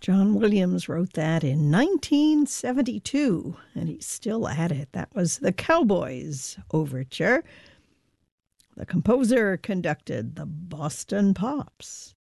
John Williams wrote that in 1972, and he's still at it. That was the Cowboys Overture. The composer conducted the Boston Pops.